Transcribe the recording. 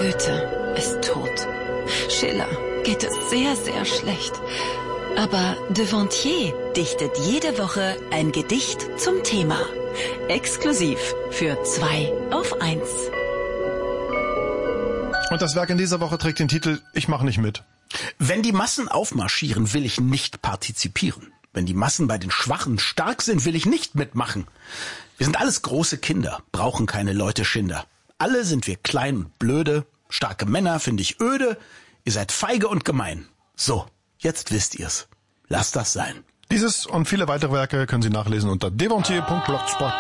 Goethe ist tot. Schiller geht es sehr, sehr schlecht. Aber Devontier dichtet jede Woche ein Gedicht zum Thema. Exklusiv für 2 auf 1. Und das Werk in dieser Woche trägt den Titel Ich mach nicht mit. Wenn die Massen aufmarschieren, will ich nicht partizipieren. Wenn die Massen bei den Schwachen stark sind, will ich nicht mitmachen. Wir sind alles große Kinder, brauchen keine Leute Schinder. Alle sind wir klein und blöde, starke Männer finde ich öde, ihr seid feige und gemein. So, jetzt wisst ihr's. Lasst das sein. Dieses und viele weitere Werke können Sie nachlesen unter devontier.blogspot.de.